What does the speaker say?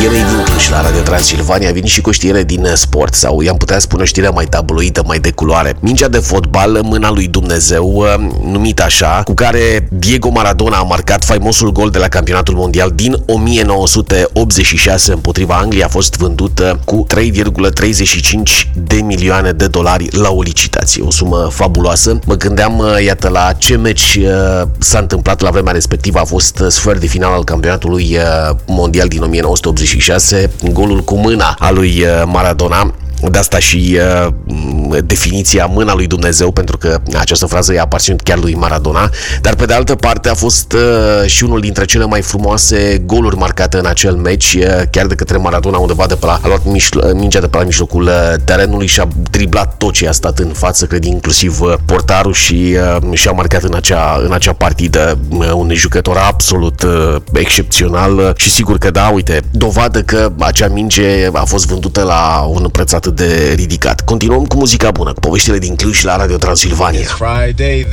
știere din Cluj la Radio Transilvania, a venit și cu o știere din sport, sau i-am putea spune o știre mai tabloidă, mai de culoare. Mingea de fotbal, mâna lui Dumnezeu, numit așa, cu care Diego Maradona a marcat faimosul gol de la campionatul mondial din 1986 împotriva Angliei, a fost vândută cu 3,35 de milioane de dolari la o licitație. O sumă fabuloasă. Mă gândeam, iată, la ce meci s-a întâmplat la vremea respectivă. A fost sfert de final al campionatului mondial din 1986, golul cu mâna a lui Maradona. De asta și definiția mâna lui Dumnezeu, pentru că această frază i-a aparținut chiar lui Maradona, dar pe de altă parte a fost și unul dintre cele mai frumoase goluri marcate în acel meci, chiar de către Maradona, undeva de pe la, a luat mingea de pe la mijlocul terenului și a driblat tot ce a stat în față, cred inclusiv portarul, și și-a marcat în acea partidă. Un jucător absolut excepțional și sigur că da, uite, dovadă că acea minge a fost vândută la un preț atât de ridicat. Continuăm cu muzica bună, cu poveștile din Cluj la Radio Transilvania.